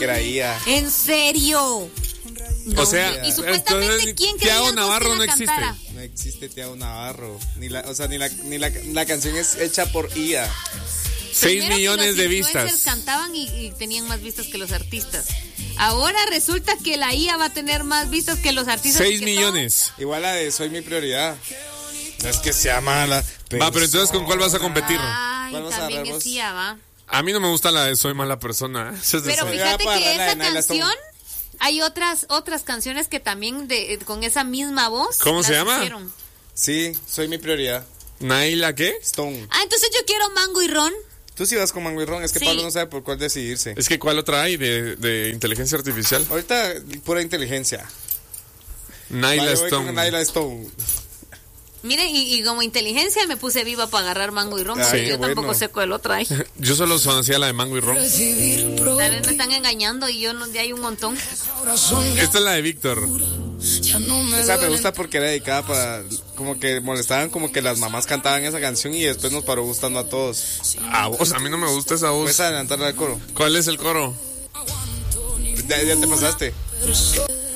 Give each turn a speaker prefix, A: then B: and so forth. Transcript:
A: que era IA.
B: ¿En serio? No,
C: o sea,
B: y supuestamente ¿quién creía
C: Tiago Navarro no existe.
A: No existe Tiago Navarro. Ni la canción es hecha por IA.
C: 6 millones de
B: Los influencers
C: vistas.
B: cantaban y tenían más vistas que los artistas. Ahora resulta que la IA va a tener más vistas que los artistas.
C: 6 millones.
A: Igual la de Soy mi prioridad. No es que sea mala.
C: Va, pero entonces ¿con cuál vas a competir?
B: Ay,
A: ¿Cuál vas a
B: también
A: agarrar
B: es
A: vos?
B: IA, va.
C: A mí no me gusta la de Soy mala persona. Esa es de
B: Pero
C: Soy.
B: fíjate
A: para
B: que
A: agarrar la
B: esa
A: de Naila Stone.
B: canción, hay otras canciones que también con esa misma voz.
C: ¿Cómo
B: las
C: se llama?
B: hicieron.
A: Sí, Soy mi prioridad.
C: ¿Naila qué?
A: Stone.
B: Ah, entonces yo quiero Mango y Ron.
A: Tú sí vas con Mango y Ron, es que
B: Sí.
A: Pablo no sabe por cuál decidirse.
C: Es que ¿cuál otra hay de inteligencia artificial?
A: Ahorita, pura inteligencia.
C: Naila
A: Vale, voy
C: Stone.
A: con Naila Stone.
B: Mire, y como inteligencia me puse viva para agarrar Mango y Ron,
A: Ah,
B: porque
A: qué
B: yo tampoco
A: bueno.
B: sé cuál otra hay.
C: Yo solo conocía la de Mango y Ron.
B: Tal vez me están engañando y yo no, ya hay un montón.
C: Esta es la de Víctor.
A: Esa me gusta porque era dedicada para... Como que molestaban como que las mamás cantaban esa canción y después nos paró gustando a todos.
C: A vos, a mí no me gusta esa voz.
A: Puedes adelantarla al coro.
C: ¿Cuál es el coro?
A: Ya te pasaste.